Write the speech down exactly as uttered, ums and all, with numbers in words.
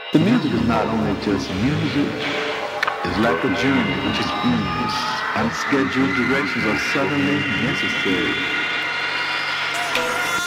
The music is not only just music, it's like a journey which is endless. Unscheduled directions are suddenly necessary.